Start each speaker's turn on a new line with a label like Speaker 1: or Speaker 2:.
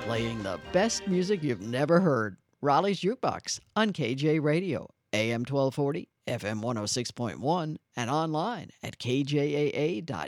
Speaker 1: playing the best music you've never heard. Raleigh's Jukebox on KJ Radio, AM 1240, FM 106.1, and online at kjaa.us.